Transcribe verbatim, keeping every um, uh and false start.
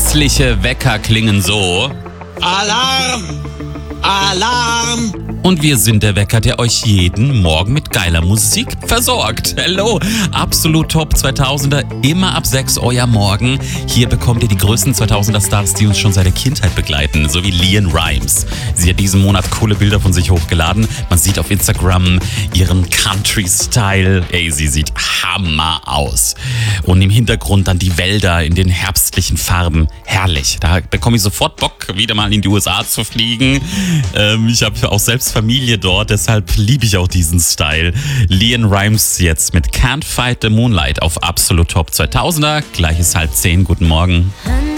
Hässliche Wecker klingen so. Alarm! Alarm! Und wir sind der Wecker, der euch jeden Morgen mit geiler Musik versorgt. Hallo, Absolut Top zweitausender, immer ab sechs euer Morgen. Hier bekommt ihr die größten zweitausender-Stars, die uns schon seit der Kindheit begleiten, so wie LeAnn Rimes. Sie hat diesen Monat coole Bilder von sich hochgeladen. Man sieht auf Instagram ihren Country-Style. Ey, sie sieht Hammer aus. Und im Hintergrund dann die Wälder in den herbstlichen Farben. Herrlich. Da bekomme ich sofort Bock, wieder mal in die U S A zu fliegen. Ähm, ich habe auch selbst Familie dort, deshalb liebe ich auch diesen Style. LeAnn Rimes jetzt mit Can't Fight the Moonlight auf Absolut Top zweitausender. Gleich ist halb zehn. Guten Morgen.